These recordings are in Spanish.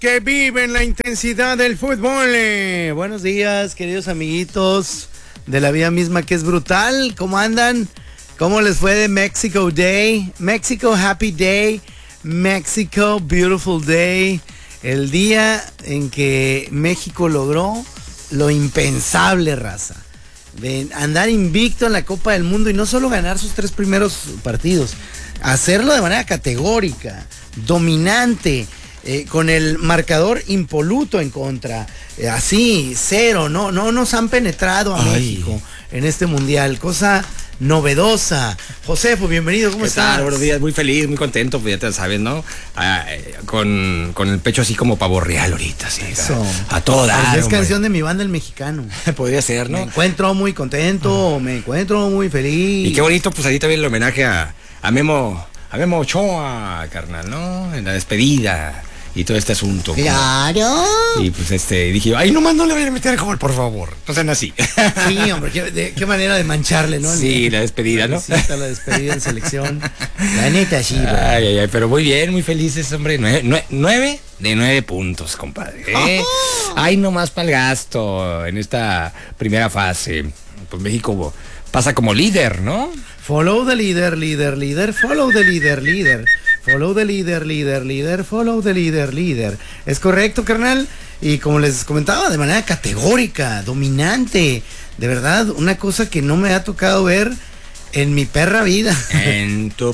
que viven la intensidad del fútbol. Buenos días, queridos amiguitos de la vida misma que es brutal. ¿Cómo andan? ¿Cómo les fue de Mexico Day? Mexico Happy Day. Mexico Beautiful Day. El día en que México logró lo impensable, raza. De andar invicto en la Copa del Mundo y no solo ganar sus 3 primeros partidos, hacerlo de manera categórica, dominante, con el marcador impoluto en contra, así, 0, no nos han penetrado a México en este mundial, cosa novedosa. Josefo, bienvenido, ¿cómo estás? Buenos días, muy feliz, muy contento, pues ya te sabes, ¿no? Con el pecho así como pavo real ahorita, sí. Eso. A todo dar, es canción de mi banda El Mexicano. Podría ser, ¿no? Me encuentro muy contento, me encuentro muy feliz. Y qué bonito, pues ahí también el homenaje a Memo Ochoa, carnal, ¿no? En la despedida y todo este asunto. Claro. Y pues dije, ay, nomás no le vayan a meter gol, por favor. No sean así. Sí, hombre, qué manera de mancharle, ¿no? Sí, la despedida, ¿no? Sí, está la despedida en selección. La neta, sí, bro. Ay, pero muy bien, muy felices, hombre. 9 de 9 puntos, compadre. Ay, nomás para el gasto en esta primera fase. Pues México pasa como líder, ¿no? Follow the leader, follow the leader. Follow the leader, follow the leader. Es correcto, carnal. Y como les comentaba, de manera categórica, dominante. De verdad, una cosa que no me ha tocado ver en mi perra vida. En tu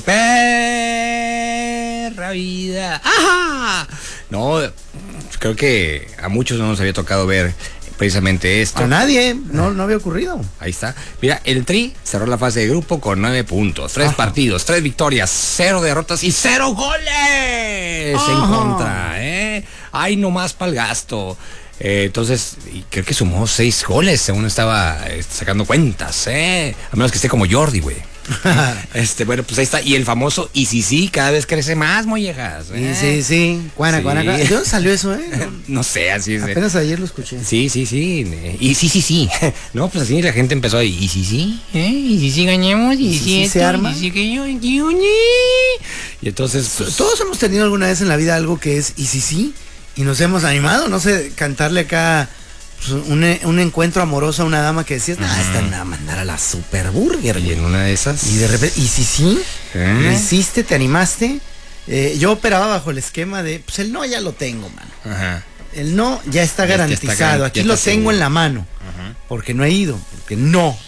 perra vida. ¡Ajá! No, creo que a muchos no nos había tocado ver precisamente esto. A nadie, no había ocurrido. Ahí está. Mira, el Tri cerró la fase de grupo con 9 puntos, 3 partidos, 3 victorias, 0 derrotas y 0 goles en contra, Ay, nomás para el gasto. Entonces, creo que sumó 6 goles, según estaba sacando cuentas, A menos que esté como Jordi, güey. Bueno, pues ahí está. Y el famoso y sí, cada vez crece más, mollejas. Sí. Cuana. ¿De dónde salió eso, No sé, así es. Apenas ayer lo escuché. Sí. Y sí. No, pues así la gente empezó a y sí ganamos, y sí se arma. Y entonces, pues, todos hemos tenido alguna vez en la vida algo que es sí. Y nos hemos animado, no sé, cantarle acá pues, un encuentro amoroso a una dama que decías, esta me va a mandar a la Super Burger. Y en una de esas. Y de repente, sí, lo hiciste, te animaste. Yo operaba bajo el esquema de, pues el no ya lo tengo, mano. Ajá. El no ya está garantizado. Aquí lo tengo en la mano. Ajá. Porque no he ido. Porque el no.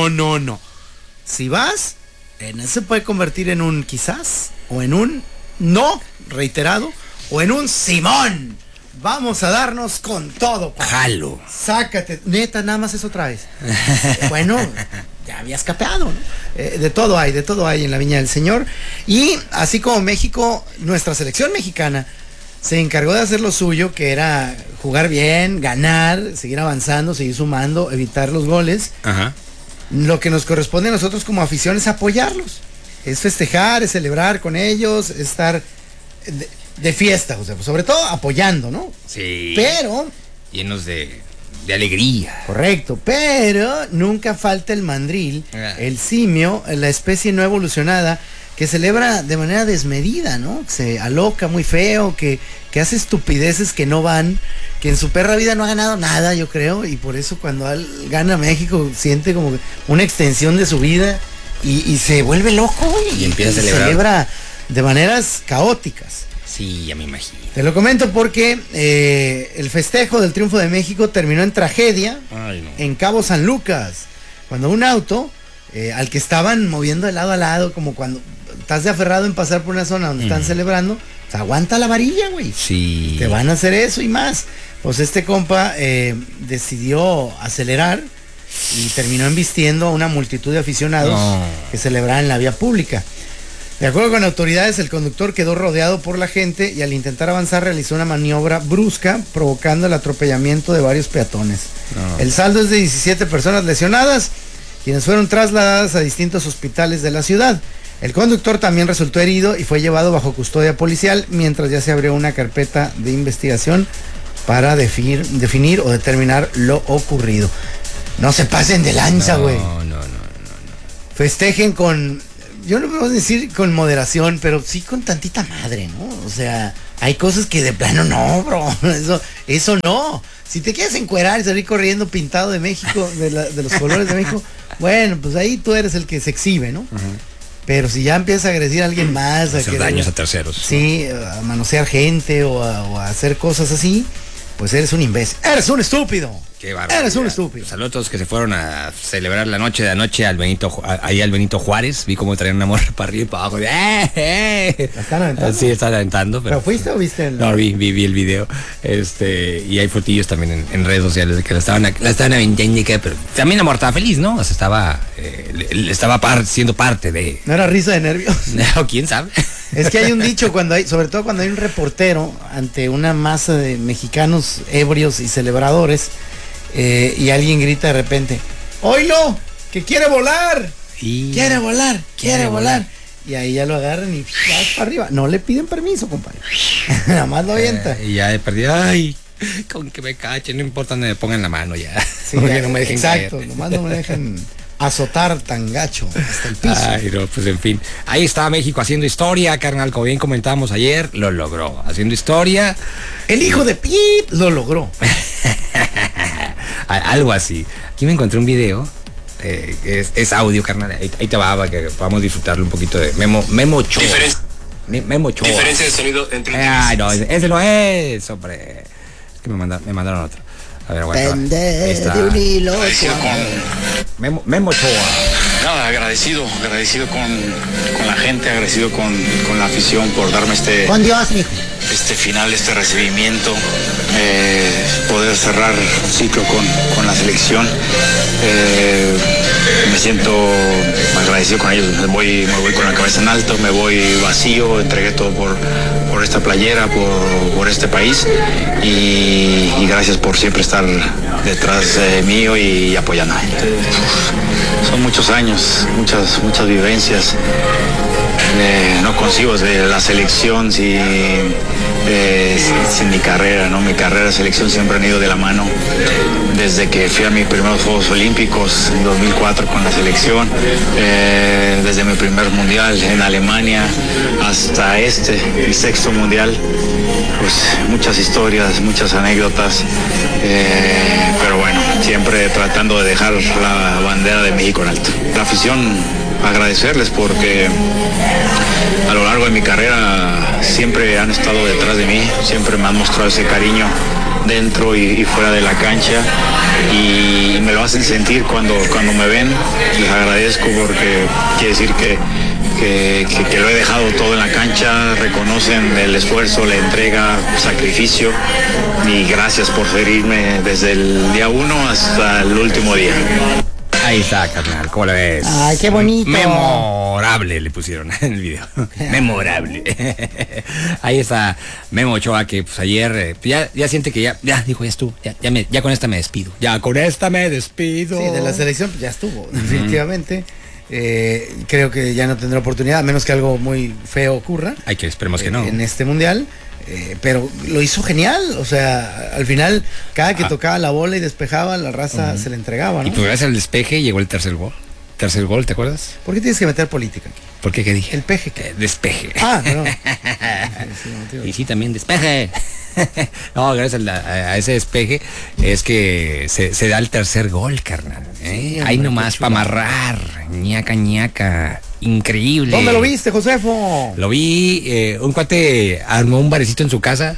Si vas, se puede convertir en un quizás, o en un no reiterado, o en un Simón. Vamos a darnos con todo. Jalo. Sácate. Neta, nada más eso traes. Bueno, ya habías capeado, ¿no? De todo hay en la viña del Señor. Y así como México, nuestra selección mexicana se encargó de hacer lo suyo, que era jugar bien, ganar, seguir avanzando, seguir sumando, evitar los goles. Ajá. Lo que nos corresponde a nosotros como afición es apoyarlos. Es festejar, es celebrar con ellos, es estar de fiesta, José, pues sobre todo apoyando, ¿no? Sí. Pero llenos de alegría. Correcto, pero nunca falta el mandril, el simio, la especie no evolucionada, que celebra de manera desmedida, ¿no? Se aloca muy feo, que hace estupideces que no van, que en su perra vida no ha ganado nada, yo creo, y por eso cuando gana México siente como una extensión de su vida y se vuelve loco y empieza a celebrar. Celebra de maneras caóticas. Sí, ya me imagino. Te lo comento porque el festejo del triunfo de México terminó en tragedia en Cabo San Lucas, cuando un auto al que estaban moviendo de lado a lado, como cuando estás de aferrado en pasar por una zona donde están celebrando, pues aguanta la varilla, güey. Sí. Te van a hacer eso y más. Pues este compa decidió acelerar y terminó embistiendo a una multitud de aficionados que celebraban en la vía pública. De acuerdo con autoridades, el conductor quedó rodeado por la gente y al intentar avanzar realizó una maniobra brusca, provocando el atropellamiento de varios peatones. El saldo es de 17 personas lesionadas, quienes fueron trasladadas a distintos hospitales de la ciudad. El conductor también resultó herido y fue llevado bajo custodia policial, mientras ya se abrió una carpeta de investigación para definir o determinar lo ocurrido. No se pasen de lanza, güey. No. Festejen con... Yo no puedo decir con moderación, pero sí con tantita madre, ¿no? O sea, hay cosas que de plano no, bro. Eso no. Si te quieres encuerar y salir corriendo pintado de México, de los colores de México, bueno, pues ahí tú eres el que se exhibe, ¿no? Pero si ya empiezas a agredir a alguien más, hacer daños a terceros. Sí, a manosear gente o a hacer cosas así, pues eres un imbécil. ¡Eres un estúpido! Qué bárbaro. Eres un estúpido. Saludos a todos que se fueron a celebrar la noche de anoche ahí al Benito Juárez. Vi cómo traían una morra para arriba y para abajo. ¿La están aventando? Sí, están aventando. ¿Pero fuiste o viste el...? No, vi el video. Y hay fotillos también en redes sociales de que la estaban aventando, pero también la morra estaba feliz, ¿no? O sea, estaba siendo parte de... ¿No era risa de nervios? No, quién sabe. Es que hay un dicho, sobre todo cuando hay un reportero ante una masa de mexicanos ebrios y celebradores, y alguien grita de repente, ¡oilo! ¡Que quiere volar! ¡Quiere volar! Y ahí ya lo agarran y vas para arriba. No le piden permiso, compadre. Nada más lo avienta. Y ya he perdido, ay, con que me cachen, no importa donde me pongan la mano ya. Sí, porque no me dejen exacto, caer. Nomás no me dejen azotar tan gacho hasta el piso. Ay, no, pues en fin. Ahí está México haciendo historia, carnal, como bien comentábamos ayer, lo logró. Haciendo historia. El hijo de Pip lo logró. Algo así. Aquí me encontré un video. Es audio, carnal. Ahí te va para que podamos disfrutarlo un poquito de Memo Ochoa. Memo Ochoa. Diferencia de sonido entre... Ay, no, ese lo es, hombre. Es que me mandaron otro. A ver, aguanta. De un hilo. Memo Ochoa. Nada, agradecido con la gente, agradecido con la afición por darme con Dios, mijo. este final, este recibimiento, poder cerrar un ciclo con la selección. Me siento agradecido con ellos, me voy con la cabeza en alto, me voy vacío, entregué todo por esta playera, por este país y gracias por siempre estar detrás mío y apoyándome. Son muchos años, muchas vivencias. No consigo de la selección sin mi carrera, ¿no? Mi carrera de selección siempre han ido de la mano. Desde que fui a mis primeros Juegos Olímpicos en 2004 con la selección, desde mi primer mundial en Alemania hasta mi sexto mundial, pues muchas historias, muchas anécdotas, pero bueno, siempre tratando de dejar la bandera de México en alto. La afición, agradecerles porque a lo largo de mi carrera siempre han estado detrás de mí, siempre me han mostrado ese cariño dentro y fuera de la cancha y me lo hacen sentir cuando me ven. Les agradezco porque quiere decir que lo he dejado todo en la cancha, reconocen el esfuerzo, la entrega, sacrificio y gracias por seguirme desde el día 1 hasta el último día. Ahí está, carnal, ¿cómo lo ves? Ay, qué bonito. Memorable le pusieron en el video. Memorable. Ahí está Memo Ochoa, que pues ayer ya siente que ya dijo, ya estuvo, ya con esta me despido. Ya con esta me despido. Sí, de la selección pues, ya estuvo, definitivamente. Creo que ya no tendrá oportunidad, a menos que algo muy feo ocurra. Hay que esperemos que no. En este mundial. Pero lo hizo genial, o sea, al final, cada que tocaba la bola y despejaba, la raza se le entregaba, ¿no? Y pues gracias al despeje llegó el tercer gol. Tercer gol, ¿te acuerdas? ¿Por qué tienes que meter política? ¿Por qué? ¿Qué dije? El peje. Despeje. Ah, no. Y sí, también despeje. No, gracias a ese despeje es que se da el tercer gol, carnal. Sí, ahí nomás para amarrar. ñaca. Increíble. ¿Dónde lo viste, Josefo? Lo vi, un cuate armó un barecito en su casa.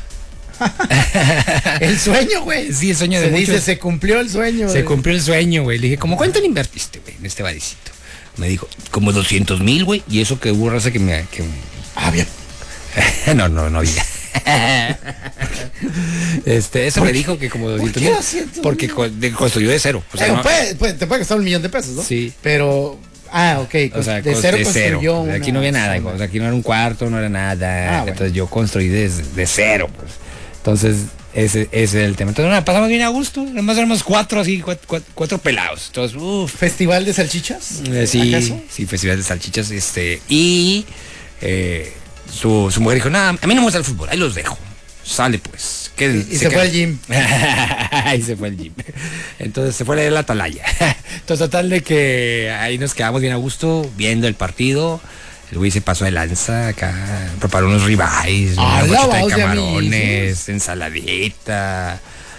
El sueño, güey. Sí, el sueño de muchos. Dice, se cumplió el sueño. Se cumplió el sueño, güey. Le dije, ¿cómo cuánto le invertiste, güey, en este barecito? Me dijo, como 200,000, güey. Y eso que hubo raza que me... Ah, bien. No había. Eso me dijo que como 200,000. Porque construyó de cero. O sea, te puede costar $1,000,000, ¿no? Sí. Pero... ok. O sea, de cero construyó. Aquí no había nada, o sea, aquí no era un cuarto, no era nada. Entonces bueno, yo construí de cero, pues. Entonces, ese es el tema. Entonces, pasamos bien a gusto. Además éramos cuatro cuatro pelados. Entonces, ¿Festival de salchichas? Sí, ¿acaso? Sí, festival de salchichas. Y su mujer dijo, nada, a mí no me gusta el fútbol, ahí los dejo. Sale pues. Y se fue al gym. Ahí se fue al gym. Entonces se fue a leer la atalaya. Entonces total de que ahí nos quedamos bien a gusto viendo el partido. El güey se pasó de lanza acá, preparó unos ribeyes, Ah, una bochita de o sea, camarones, ensaladita,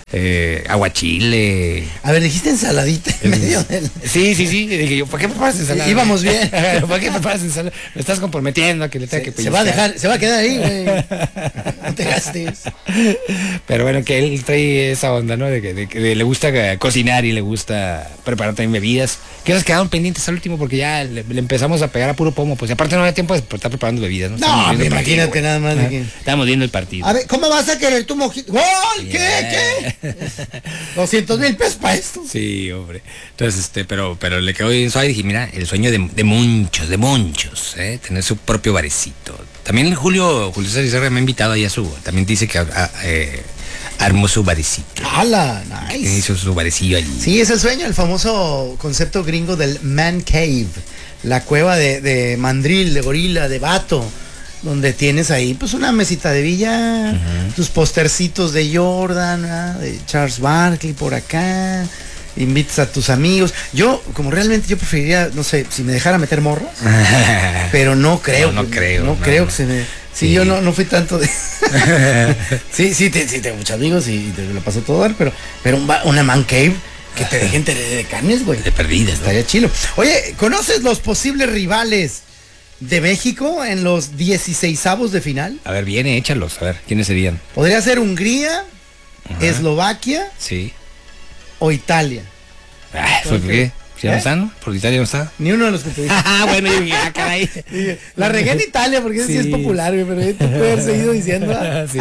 aguachile. A ver, dijiste ensaladita en medio del... Sí, dije yo, ¿por qué preparas ensalada? Íbamos bien. ¿Por qué preparas ensalada? Me estás comprometiendo a que le tenga que Se va a pellizcar. dejar, se va a quedar ahí, güey. No te gastes. Pero bueno, que él trae esa onda, ¿no? De que le gusta cocinar y le gusta preparar también bebidas. Que nos quedaron pendientes al último porque ya le empezamos a pegar a puro pomo. Pues y aparte no había tiempo de estar preparando bebidas, ¿no? No, imagínate nada más. De que... Estábamos viendo el partido. A ver, ¿cómo vas a querer tu mojito? ¡Gol! ¿Qué? 200,000 pesos para esto. Sí, hombre. Entonces, pero le quedó bien suave y dije, mira, el sueño de muchos, tener su propio barecito. También Julio César me ha invitado ahí a su, también dice que armó su barecito. ¡Hala! Que Nice. hizo su barecillo allí. Sí, es el sueño, el famoso concepto gringo del man cave. La cueva de mandril, de gorila, de vato. Donde tienes ahí pues una mesita de billar, tus postercitos de Jordan, ¿verdad? De Charles Barkley por acá, invitas a tus amigos. Yo, como realmente yo preferiría, no sé, si me dejara meter morros, pero no creo. No creo. No creo que se me... Sí, yo no fui tanto de... sí, tengo muchos amigos y te lo paso todo dar, pero una man cave que te dejen de carnes, güey. De perdidas, ¿no? Estaría chilo. Oye, ¿conoces los posibles rivales de México en los 16avos de final? A ver, échalos, a ver, ¿quiénes serían? Podría ser Hungría, Eslovaquia Sí. o Italia. ¿Por qué? ¿Ya no están? ¿Por Italia no está? Ni uno de los que te dije. Bueno, yo dije, caray. La regué en Italia porque ese sí es Sí. popular, güey, pero yo te puedo haber seguido diciendo. Sí.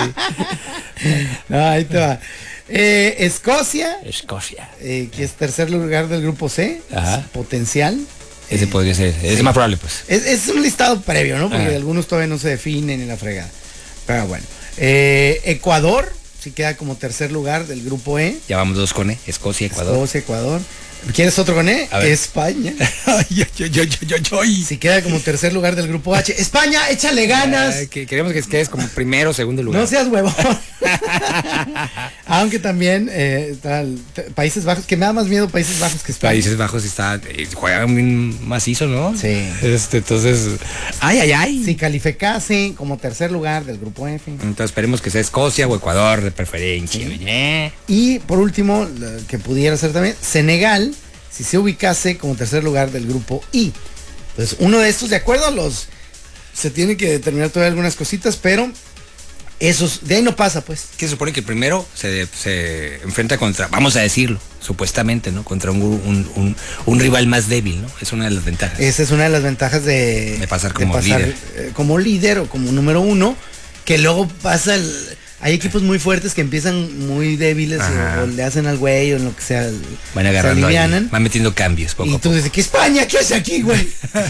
No, ahí te va. Escocia, Escocia. que es tercer lugar del grupo C, Ajá. potencial. Ese podría ser, es más probable, pues. Es un listado previo, ¿no? Porque Ajá. algunos todavía no se definen en la fregada. Pero bueno. Ecuador, sí queda como tercer lugar del grupo E. Ya vamos dos con Escocia, Ecuador. Escocia, Ecuador. ¿Quieres otro con E? A ver. España. Ay. Si queda como tercer lugar del grupo H. España, échale ganas. Queremos que quedes como primero o segundo lugar. No seas huevón. Aunque también Países Bajos, que me da más miedo Países Bajos que España. Países Bajos está, juegan bien macizo, ¿no? Sí. Entonces, ay. Si calificase como tercer lugar del grupo F. Entonces esperemos que sea Escocia o Ecuador de preferencia. ¿Eh? Y por último, que pudiera ser también Senegal, si se ubicase como tercer lugar del grupo I. Entonces, uno de estos, de acuerdo a los... Se tiene que determinar todavía algunas cositas, pero esos, de ahí no pasa, pues. Que se supone que el primero se enfrenta contra, vamos a decirlo, supuestamente, ¿no? Contra un rival más débil, ¿no? Es una de las ventajas. Esa es una de las ventajas de pasar como líder. Como líder o como número uno, que luego pasa hay equipos muy fuertes que empiezan muy débiles o le hacen al güey o en lo que sea. Van agarrando se ahí, alivianan. van metiendo cambios poco Y a tú poco. dices, ¿qué España? ¿Qué hace aquí, güey?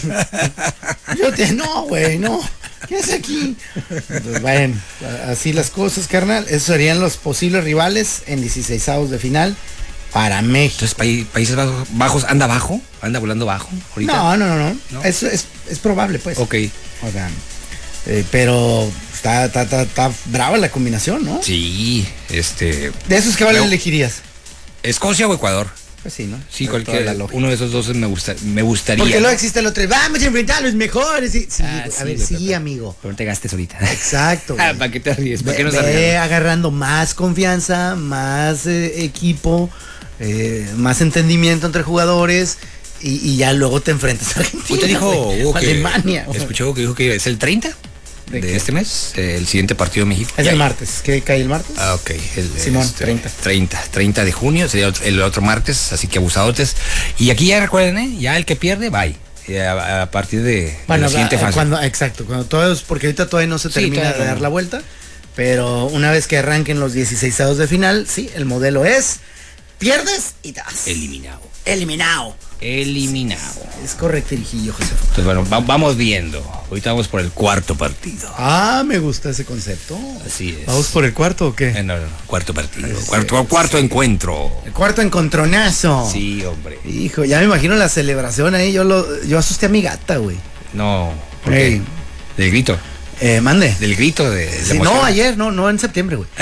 No, güey, no. ¿Qué hace aquí? Pues bueno, así las cosas, carnal. Esos serían los posibles rivales en 16avos de final para México. Entonces, Países Bajos anda bajo, anda volando bajo ahorita. No. ¿No? Eso es probable, pues. Ok. O sea, pero está brava la combinación, ¿no? Sí, De esos que vale Luego- elegirías. ¿Escocia o Ecuador? Pues sí, ¿no? Sí, Toda la cualquiera. lógica. Uno de esos dos me gustaría. Porque luego existe el otro. Vamos a enfrentar a los mejores. Sí, Ah, a ver, güey, sí, pero- amigo. Pero no te gastes ahorita. Exacto. güey. ¿Para qué te ríes? ¿Para qué nos Ve arriesgamos? agarrando más confianza, más equipo, más entendimiento entre jugadores y ya luego te enfrentas a Argentina. Usted dijo, güey, Hugo, o que Alemania. güey. escuchó Hugo que dijo que es el 30 ¿De de qué? este mes, el siguiente partido de México. Es Ya- el martes. ¿Qué cae el martes? Ah, ok. Simón, 30. 30 de junio, sería el otro martes, así que abusadotes. Y aquí ya recuerden, ya el que pierde, bye. A partir de la siguiente fase. Exacto, cuando todos, porque ahorita todavía no se Sí, termina todavía de no. dar la vuelta, pero una vez que arranquen los 16avos de final, sí, el modelo es pierdes y das. Eliminado. Eliminado. Es correcto, Hijillo, José. Entonces, bueno, vamos viendo. Ahorita vamos por el cuarto partido. Ah, me gusta ese concepto. Así es. ¿Vamos por el cuarto o qué? No, cuarto partido. Sí, Cuarto encuentro. El cuarto encontronazo. Sí, hombre. Hijo, ya me imagino la celebración ahí. Yo asusté a mi gata, güey. No, ¿por Ey. qué? Del grito. Mande. Del grito de Sí, emoción. no, ayer, no en septiembre, güey.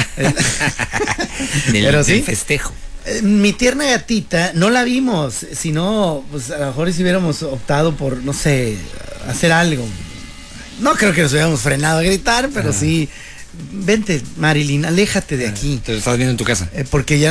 Del sí. festejo. Mi tierna gatita, no la vimos, sino, pues a lo mejor si hubiéramos optado por, no sé, hacer algo. No creo que nos hubiéramos frenado a gritar, pero sí. Vente, Marilyn, aléjate de aquí. Te lo estás viendo en tu casa. Porque ya